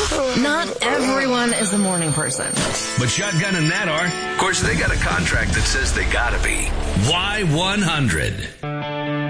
Not everyone is a morning person. But Shotgun and Nat are. Of course, they got a contract that says they gotta be. Y100.